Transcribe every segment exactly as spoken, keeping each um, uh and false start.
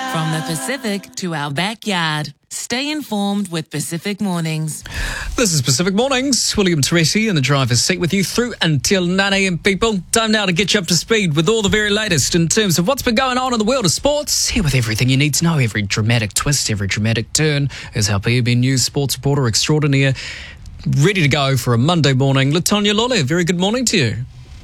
From the Pacific to our backyard. Stay informed with Pacific Mornings. This is Pacific Mornings. William Teresi in the driver's seat with you through until nine a.m, people. Time now to get you up to speed with all the very latest in terms of what's been going on in the world of sports. Here with everything you need to know, every dramatic twist, every dramatic turn, is our P U B News sports reporter extraordinaire, ready to go for a Monday morning, Latonya Lole. Very good morning to you.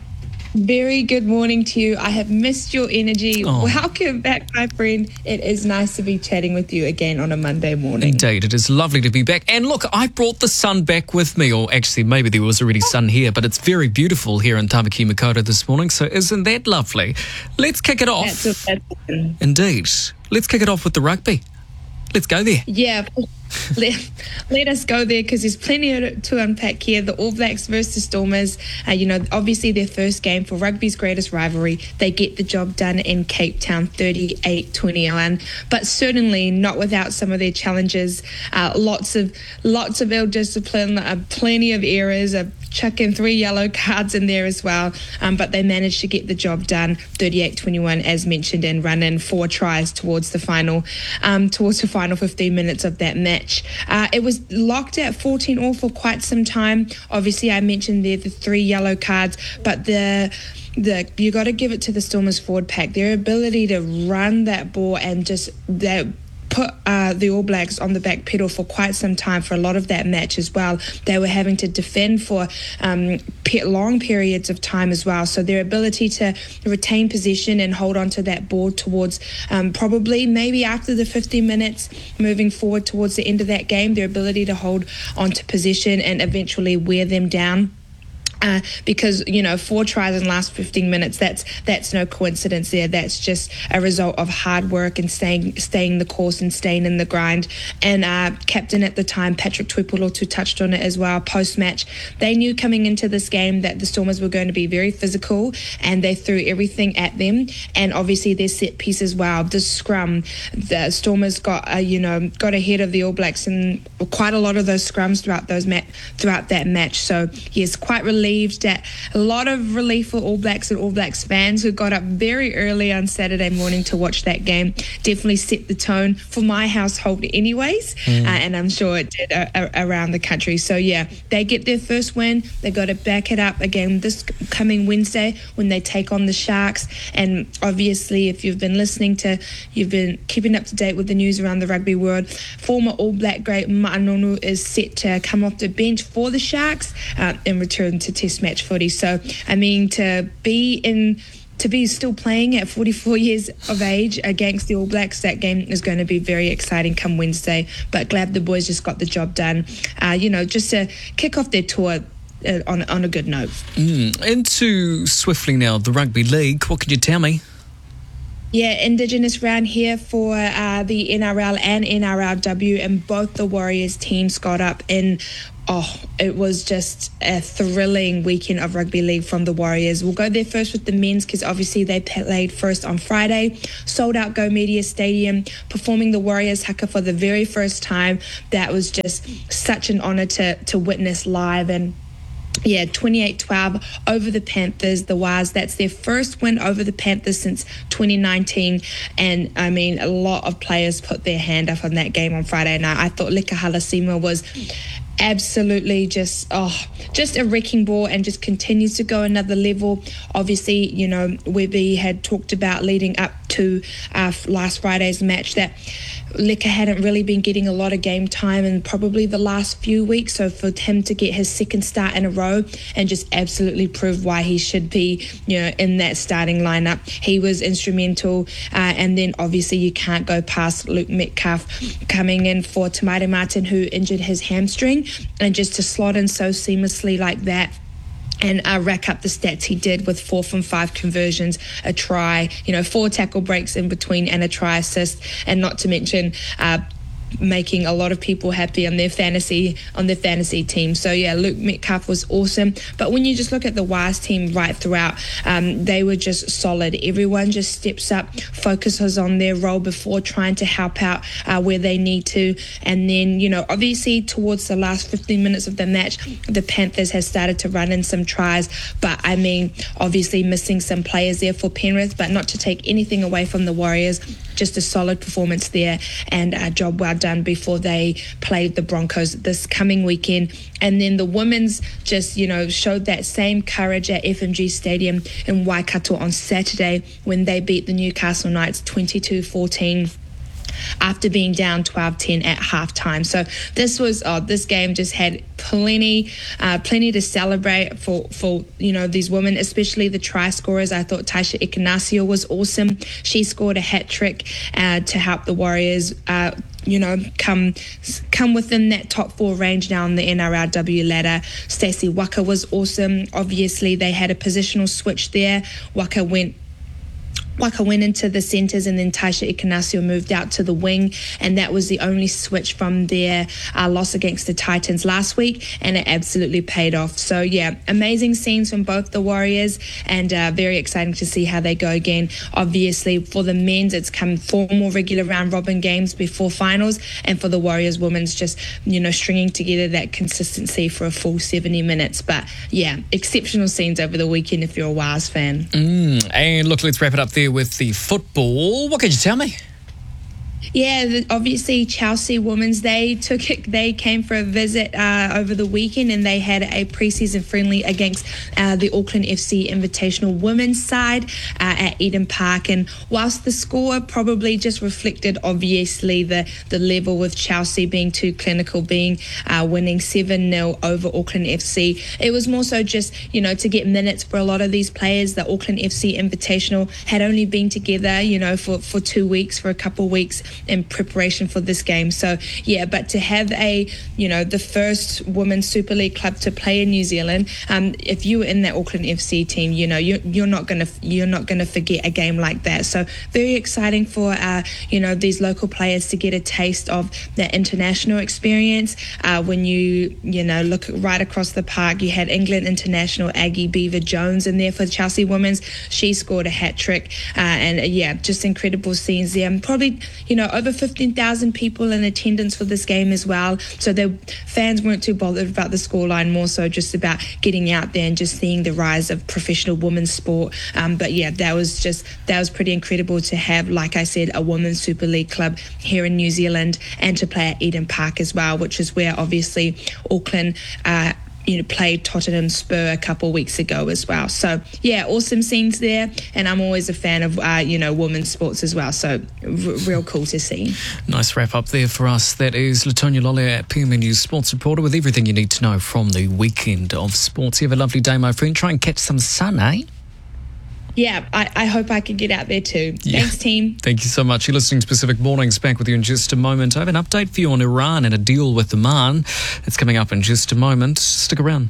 Very good morning to you. I have missed your energy. Oh. Welcome back, my friend. It is nice to be chatting with you again on a Monday morning. Indeed, it is lovely to be back. And look, I brought the sun back with me, or actually maybe there was already sun here, but it's very beautiful here in Tamaki Makaurau this morning, so isn't that lovely? Let's kick it off. That's a, that's Indeed. Let's kick it off with the rugby. Let's go there. Yeah, let, let us go there because there's plenty to unpack here. The All Blacks versus Stormers, uh, you know, obviously their first game for rugby's greatest rivalry. They get the job done in Cape Town, thirty-eight twenty-one, but certainly not without some of their challenges. Uh, lots of lots of ill discipline, uh, plenty of errors, uh, chucking three yellow cards in there as well, um, but they managed to get the job done, thirty-eight twenty-one as mentioned, and run in four tries towards the final, um, towards the final fifteen minutes of that match. Uh, it was locked at fourteen all for quite some time. Obviously, I mentioned there the three yellow cards, but the the you got to give it to the Stormers forward pack. Their ability to run that ball and just that. put uh, the All Blacks on the back pedal for quite some time for a lot of that match as well. They were having to defend for um, pe- long periods of time as well. So their ability to retain possession and hold on to that ball towards um, probably maybe after the fifteen minutes moving forward towards the end of that game, their ability to hold on to possession and eventually wear them down. Uh, because, you know, four tries in the last fifteen minutes, that's that's no coincidence there. That's just a result of hard work and staying staying the course and staying in the grind. And uh, captain at the time, Patrick Tuipulotu, touched on it as well post-match. They knew coming into this game that the Stormers were going to be very physical, and they threw everything at them. And obviously their set piece as well, the scrum, the Stormers got, uh, you know, got ahead of the All Blacks in quite a lot of those scrums throughout those ma- throughout that match. So, yes, quite relieved that a lot of relief for All Blacks and All Blacks fans who got up very early on Saturday morning to watch that game. Definitely set the tone for my household anyways, mm. uh, and I'm sure it did uh, uh, around the country. So yeah, they get their first win. They got to back it up again this coming Wednesday when they take on the Sharks. And obviously, if you've been listening to, you've been keeping up to date with the news around the rugby world, former All Black great Ma'anonu is set to come off the bench for the Sharks uh, and return to Test match footy. So I mean, to be in to be still playing at forty-four years of age against the All Blacks, that game is going to be very exciting come Wednesday. But glad the boys just got the job done, uh, you know, just to kick off their tour uh, on, on a good note. Mm. Into swiftly now, the Rugby League. What could you tell me? Yeah, Indigenous round here for uh, the N R L and N R L W, and both the Warriors teams got up in. Oh, it was just a thrilling weekend of rugby league from the Warriors. We'll go there first with the men's because obviously they played first on Friday. Sold out Go Media Stadium, performing the Warriors haka for the very first time. That was just such an honour to, to witness live. And yeah, twenty-eight twelve over the Panthers, the Waz. That's their first win over the Panthers since twenty nineteen. And, I mean, a lot of players put their hand up on that game on Friday night. I thought Leka Halasima was absolutely just oh just a wrecking ball and just continues to go another level. Obviously, you know, we had talked about leading up to uh, last Friday's match that Leka hadn't really been getting a lot of game time in probably the last few weeks, so for him to get his second start in a row and just absolutely prove why he should be, you know, in that starting lineup, he was instrumental. Uh, and then obviously you can't go past Luke Metcalf coming in for Tamaire Martin, who injured his hamstring, and just to slot in so seamlessly like that and uh, rack up the stats he did with four from five conversions, a try, you know, four tackle breaks in between and a try assist, and not to mention uh, making a lot of people happy on their fantasy on their fantasy team. So yeah, Luke Metcalf was awesome. But when you just look at the Wise team right throughout, um, they were just solid. Everyone just steps up, focuses on their role before trying to help out uh, where they need to. And then, you know, obviously towards the last fifteen minutes of the match, the Panthers has started to run in some tries. But I mean, obviously missing some players there for Penrith, but not to take anything away from the Warriors. just a solid performance there, and a job well done before they played the Broncos this coming weekend. And then the women's just, you know, showed that same courage at F M G Stadium in Waikato on Saturday when they beat the Newcastle Knights twenty-two fourteen. After being down twelve ten at halftime. So this was oh, this game just had plenty uh, plenty to celebrate for, for you know these women, especially the try scorers. I thought Taisha Ikanasio was awesome. She scored a hat trick uh, to help the Warriors uh, you know, come come within that top four range now on the N R L W ladder. Stacey Waka was awesome. Obviously, they had a positional switch there. Waka went Waka went into the centres, and then Taisha Ikanasio moved out to the wing, and that was the only switch from their uh, loss against the Titans last week, and it absolutely paid off. So yeah, amazing scenes from both the Warriors, and uh, very exciting to see how they go again. Obviously, for the men's, it's come four more regular round robin games before finals, and for the Warriors women's, just, you know, stringing together that consistency for a full seventy minutes. But yeah, exceptional scenes over the weekend if you're a Wars fan. Mm, and look, let's wrap it up there with the football. What could you tell me? Yeah, the, obviously Chelsea Women's, they took it, they came for a visit uh, over the weekend, and they had a preseason friendly against uh, the Auckland F C Invitational Women's side uh, at Eden Park. And whilst the score probably just reflected obviously the, the level with Chelsea being too clinical, being uh, winning seven nil over Auckland F C, it was more so just, you know, to get minutes for a lot of these players. The Auckland F C Invitational had only been together, you know, for, for two weeks, for a couple of weeks in preparation for this game. So yeah, but to have a, you know, the first women's Super League club to play in New Zealand, um, if you were in that Auckland F C team, you know, you're, you're not gonna you're not gonna forget a game like that. So very exciting for uh, you know, these local players to get a taste of that international experience. Uh, when you you know look right across the park, you had England international Aggie Beaver Jones in there for Chelsea Women's. She scored a hat trick, uh, and uh, yeah, just incredible scenes there. And probably, you know, over fifteen thousand people in attendance for this game as well. So the fans weren't too bothered about the scoreline, more so just about getting out there and just seeing the rise of professional women's sport. Um, but yeah, that was just, that was pretty incredible to have, like I said, a women's Super League club here in New Zealand, and to play at Eden Park as well, which is where obviously Auckland uh, you know, played Tottenham Spur a couple of weeks ago as well. So yeah, awesome scenes there, and I'm always a fan of uh, you know, women's sports as well, so r- real cool to see. Nice wrap up there for us. That is Latonia Lolley, P M News sports reporter, with everything you need to know from the weekend of sports. You have a lovely day, my friend. Try and catch some sun, eh? Yeah, I, I hope I can get out there too. Yeah. Thanks, team. Thank you so much. You're listening to Pacific Mornings. Back with you in just a moment. I have an update for you on Iran and a deal with Oman. It's coming up in just a moment. Stick around.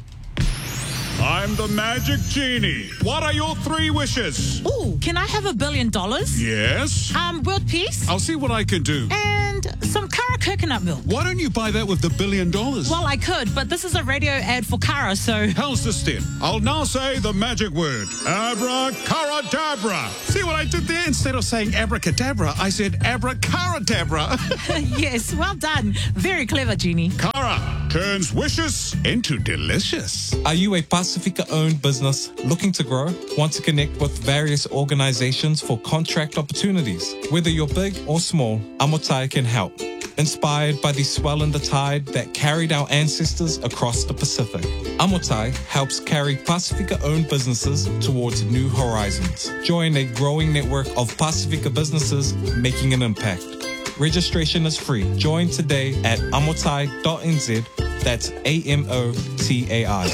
I'm the Magic Genie. What are your three wishes? Ooh, can I have a billion dollars? Yes. Um, world peace? I'll see what I can do. And some Kara coconut milk. Why don't you buy that with the billion dollars? Well, I could, but this is a radio ad for Kara, so... How's this then? I'll now say the magic word. Abracadabra. See what I did there? Instead of saying abracadabra, I said abracadabra. Yes, well done. Very clever, Genie. Kara turns wishes into delicious. Are you a Pacifica-owned business looking to grow? Want to connect with various organizations for contract opportunities? Whether you're big or small, Amotai can help. Inspired by the swell in the tide that carried our ancestors across the Pacific, Amotai helps carry Pacifica-owned businesses towards new horizons. Join a growing network of Pacifica businesses making an impact. Registration is free. Join today at amotai dot n z. That's A M O T A I.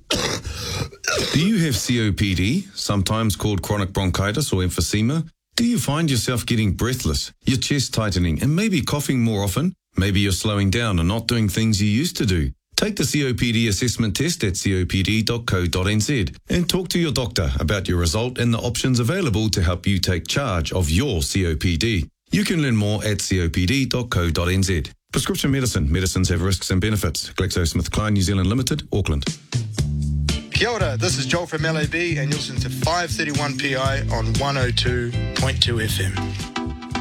Do you have C O P D, sometimes called chronic bronchitis or emphysema? Do you find yourself getting breathless, your chest tightening, and maybe coughing more often? Maybe you're slowing down and not doing things you used to do. Take the C O P D assessment test at C O P D dot co dot n z and talk to your doctor about your result and the options available to help you take charge of your C O P D. You can learn more at C O P D dot co dot n z. Prescription medicine. Medicines have risks and benefits. GlaxoSmithKline New Zealand Limited, Auckland. Kia ora, this is Joel from L A B, and you're listening to five thirty-one P I on one oh two point two F M.